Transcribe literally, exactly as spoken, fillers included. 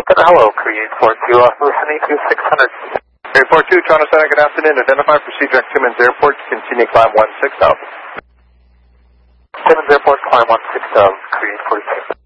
Hello, Korea eight four two, uh, listening to six hundred. eight four two, Toronto Center, good afternoon. Identify procedure at Timmins Airport. Continue climb one six thousand. Timmins Airport, climb one six thousand, Korea eight four two.